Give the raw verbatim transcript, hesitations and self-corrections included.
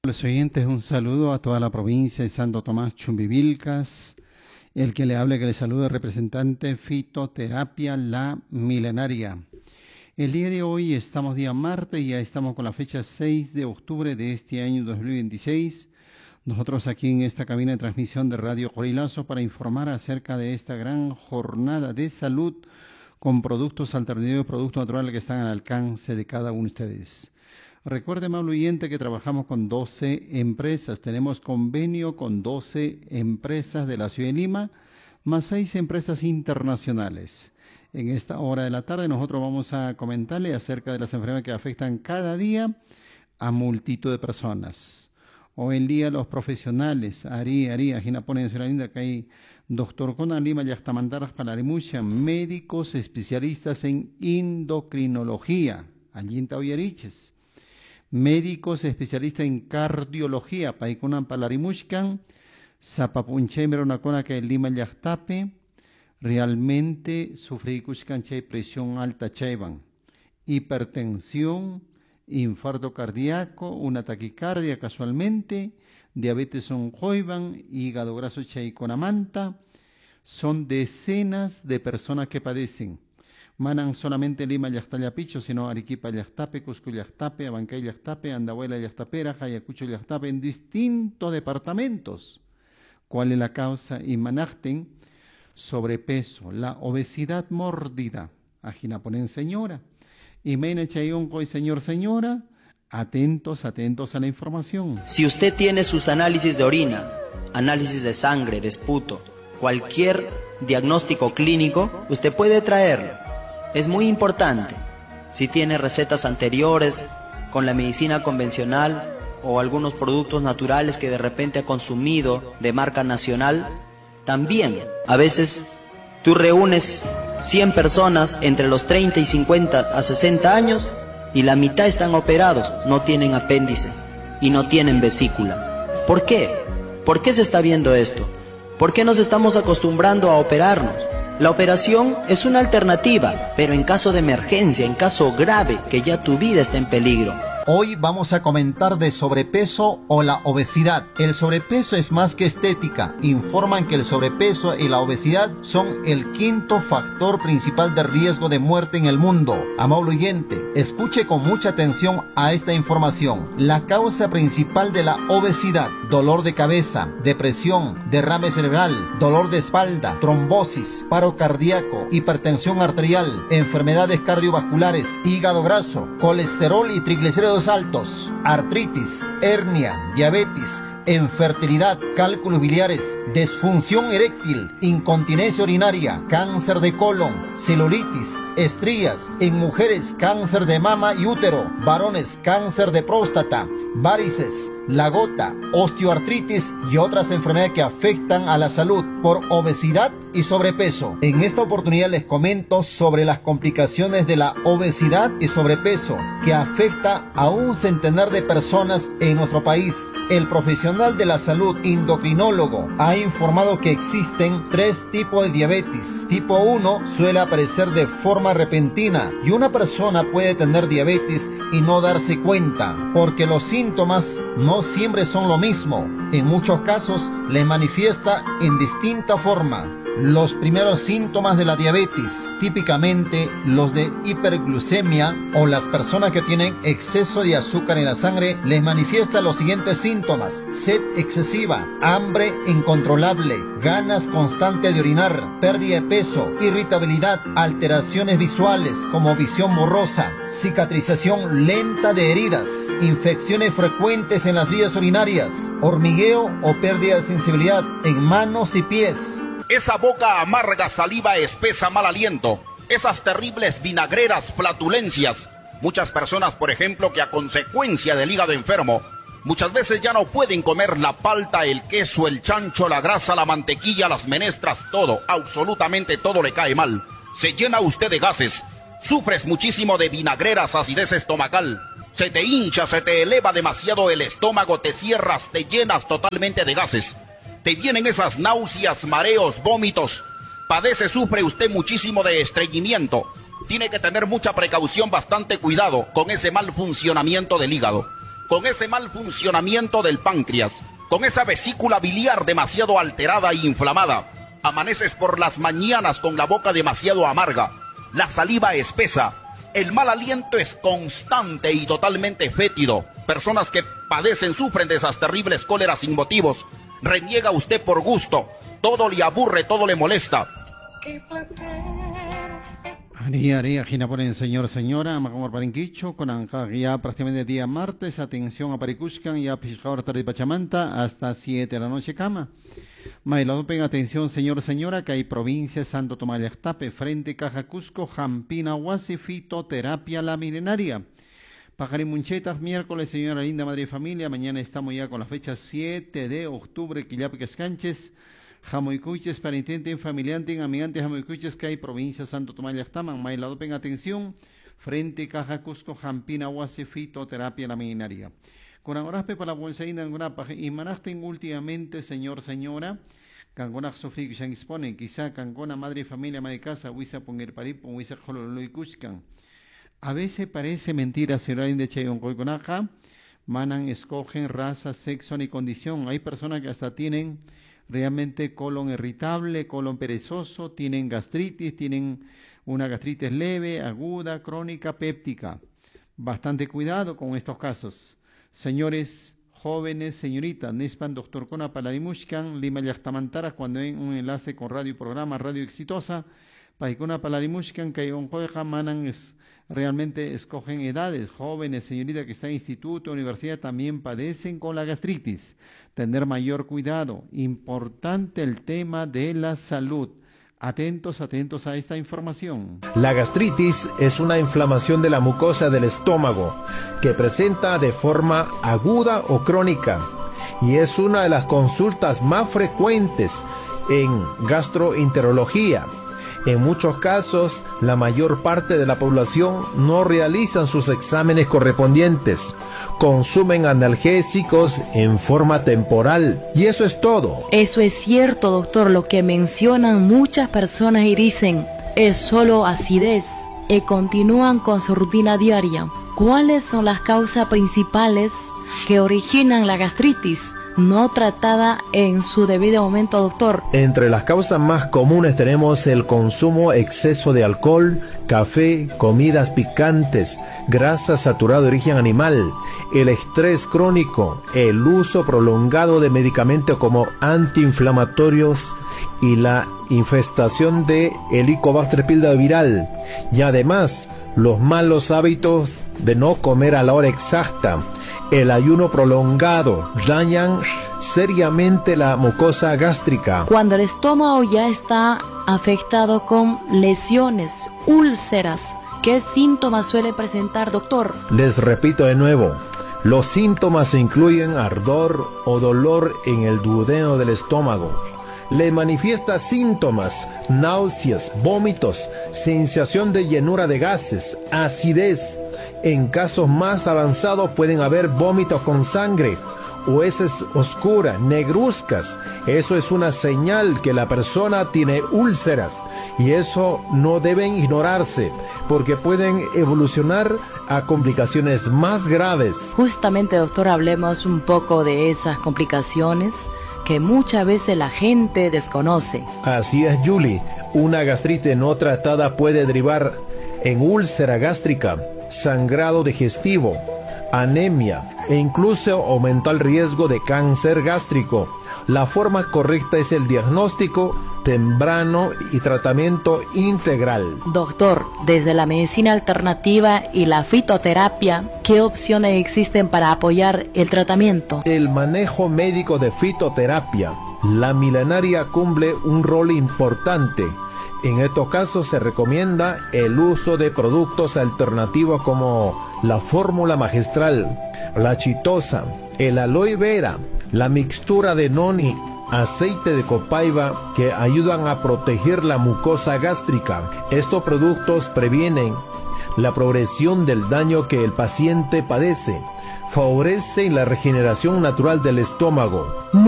Los oyentes, un saludo a toda la provincia de Santo Tomás Chumbivilcas. El que le hable, que le salude, representante Fitoterapia La Milenaria. El día de hoy estamos día martes y ya estamos con la fecha seis de octubre de este año dos mil veintiséis. Nosotros aquí en esta cabina de transmisión de Radio Corilazo para informar acerca de esta gran jornada de salud con productos alternativos, productos naturales que están al alcance de cada uno de ustedes. Recuerde, amable oyente, que trabajamos con doce empresas. Tenemos convenio con doce empresas de la ciudad de Lima, más seis empresas internacionales. En esta hora de la tarde nosotros vamos a comentarle acerca de las enfermedades que afectan cada día a multitud de personas. Hoy en día los profesionales, Ari, Ari, Ajina pone en su linda que hay doctor Kona Lima Yachtamantaras Palarimucha, médicos especialistas en endocrinología, allí en Tauyariches. Médicos especialistas en cardiología, Paikunan Palarimushkan, Zapapunchemero una cona que Lima Yachtape, realmente sufrikushkan chay presión alta chayban, hipertensión, infarto cardíaco, una taquicardia casualmente, diabetes oncoiban, hígado graso chay conamanta, son decenas de personas que padecen. Manan solamente Lima Yachtayapicho, sino Arequipa Yachtape, Cusco Yachtape, Abancay Yachtape, Andahuayla Yachtapera, Ayacucho Yachtape, en distintos departamentos. ¿Cuál es la causa? Y manajten sobrepeso, la obesidad mórbida. Ajinaponen señora. Y meina chayonco y señor, señora, atentos, atentos a la información. Si usted tiene sus análisis de orina, análisis de sangre, de esputo, cualquier diagnóstico clínico, usted puede traerlo. Es muy importante. Si tiene recetas anteriores con la medicina convencional o algunos productos naturales que de repente ha consumido de marca nacional, también. A veces tú reúnes cien personas entre los treinta y cincuenta a sesenta años y la mitad están operados, no tienen apéndices y no tienen vesícula. ¿Por qué? ¿Por qué se está viendo esto? ¿Por qué nos estamos acostumbrando a operarnos? La operación es una alternativa, pero en caso de emergencia, en caso grave, que ya tu vida está en peligro. Hoy vamos a comentar de sobrepeso o la obesidad. El sobrepeso es más que estética. Informan que el sobrepeso y la obesidad son el quinto factor principal de riesgo de muerte en el mundo. Amable oyente, escuche con mucha atención a esta información. La causa principal de la obesidad: dolor de cabeza, depresión, derrame cerebral, dolor de espalda, trombosis, paro cardíaco, hipertensión arterial, enfermedades cardiovasculares, hígado graso, colesterol y triglicéridos altos, artritis, hernia, diabetes, infertilidad, cálculos biliares, disfunción eréctil, incontinencia urinaria, cáncer de colon, celulitis, estrías, en mujeres cáncer de mama y útero, varones cáncer de próstata, varices, la gota, osteoartritis y otras enfermedades que afectan a la salud por obesidad y sobrepeso. En esta oportunidad les comento sobre las complicaciones de la obesidad y sobrepeso que afecta a un centenar de personas en nuestro país. El profesional de la salud endocrinólogo ha informado que existen tres tipos de diabetes. Tipo uno suele aparecer de forma repentina y una persona puede tener diabetes y no darse cuenta porque los síntomas no siempre son lo mismo. En muchos casos les manifiesta en distinta forma. Los primeros síntomas de la diabetes, típicamente los de hiperglucemia o las personas que tienen exceso de azúcar en la sangre, les manifiesta los siguientes síntomas: sed excesiva, hambre incontrolable, ganas constantes de orinar, pérdida de peso, irritabilidad, alteraciones visuales como visión borrosa, cicatrización lenta de heridas, infecciones frecuentes en las vías urinarias, hormigueo o pérdida de sensibilidad en manos y pies. Esa boca amarga, saliva espesa, mal aliento, esas terribles vinagreras, flatulencias. Muchas personas, por ejemplo, que a consecuencia del hígado enfermo, muchas veces ya no pueden comer la palta, el queso, el chancho, la grasa, la mantequilla, las menestras, todo, absolutamente todo le cae mal. Se llena usted de gases, sufres muchísimo de vinagreras, acidez estomacal, se te hincha, se te eleva demasiado el estómago, te cierras, te llenas totalmente de gases. Te vienen esas náuseas, mareos, vómitos. Padece, sufre usted muchísimo de estreñimiento. Tiene que tener mucha precaución, bastante cuidado con ese mal funcionamiento del hígado. con ese mal funcionamiento del páncreas, con esa vesícula biliar demasiado alterada e inflamada. Amaneces por las mañanas con la boca demasiado amarga, la saliva espesa, el mal aliento es constante y totalmente fétido. Personas que padecen, sufren de esas terribles cóleras sin motivos. Reniega usted por gusto, todo le aburre, todo le molesta. Qué placer. Aria, aria, gina ponen señor, señora, Macamor Parinquicho, con Anja, ya prácticamente día martes, atención a Paricuscan, ya Pijador tarde Pachamanta, hasta siete de la noche cama. Mailadopen, atención señor, señora, que hay provincia Santo Tomás Llactape, frente Caja Cusco, Jampina, Huasi, fitoterapia la milenaria. Pajarimunchetas, miércoles, señora linda madre y familia, mañana estamos ya con la fecha siete de octubre, Quillapiques Canches, Jamoicuches, parentente, familiante, amigante, Jamoicuches, que hay provincia Santo Tomás Llactaman, Mailadopen, atención, frente Caja Cusco, Jampina, Huasi, fitoterapia la milenaria. Con agoraspe para la bolsaína en Grapa, y manasten últimamente, señor, señora, Cangona sufrir que se expone, quizá Cangona madre y familia, madre de casa, Huiza Ponger Paripo, Huiza Jololoy Cuscan. A veces parece mentira, señora de Chayon Coiconaja, manan, escogen raza, sexo ni condición. Hay personas que hasta tienen realmente colon irritable, colon perezoso, tienen gastritis, tienen una gastritis leve, aguda, crónica, péptica. Bastante cuidado con estos casos. Señores, jóvenes, señoritas, Nespan, doctor Kona Palarimushkan, Lima Yachtamantara, cuando hay un enlace con radio y programa, radio exitosa, Paikona Palarimushkan, que hay un juega, manan, es, realmente escogen edades, jóvenes, señoritas que están en instituto, universidad, también padecen con la gastritis. Tener mayor cuidado, importante el tema de la salud. Atentos, atentos a esta información. La gastritis es una inflamación de la mucosa del estómago que presenta de forma aguda o crónica y es una de las consultas más frecuentes en gastroenterología. En muchos casos, la mayor parte de la población no realizan sus exámenes correspondientes, consumen analgésicos en forma temporal y eso es todo. Eso es cierto, doctor, lo que mencionan muchas personas y dicen, es solo acidez, y continúan con su rutina diaria. ¿Cuáles son las causas principales que originan la gastritis no tratada en su debido momento, doctor? Entre las causas más comunes tenemos el consumo exceso de alcohol, café, comidas picantes, grasa saturada de origen animal, el estrés crónico, el uso prolongado de medicamentos como antiinflamatorios y la infestación de Helicobacter pylori viral. Y además, los malos hábitos de no comer a la hora exacta, el ayuno prolongado, dañan seriamente la mucosa gástrica. Cuando el estómago ya está afectado con lesiones, úlceras, ¿qué síntomas suele presentar, doctor? Les repito de nuevo, los síntomas incluyen ardor o dolor en el duodeno del estómago. Le manifiesta síntomas, náuseas, vómitos, sensación de llenura de gases, acidez. En casos más avanzados pueden haber vómitos con sangre o heces oscuras, negruzcas. Eso es una señal que la persona tiene úlceras y eso no deben ignorarse porque pueden evolucionar a complicaciones más graves. Justamente, doctor, hablemos un poco de esas complicaciones que muchas veces la gente desconoce. Así es, Julie. Una gastritis no tratada puede derivar en úlcera gástrica, sangrado digestivo, anemia e incluso aumenta el riesgo de cáncer gástrico. La forma correcta es el diagnóstico temprano y tratamiento integral. Doctor, desde la medicina alternativa y la fitoterapia, ¿qué opciones existen para apoyar el tratamiento? El manejo médico de fitoterapia. La milenaria cumple un rol importante. En estos casos se recomienda el uso de productos alternativos como la fórmula magistral, la chitosa, el aloe vera, la mixtura de noni, aceite de copaiba que ayudan a proteger la mucosa gástrica. Estos productos previenen la progresión del daño que el paciente padece, favorecen la regeneración natural del estómago.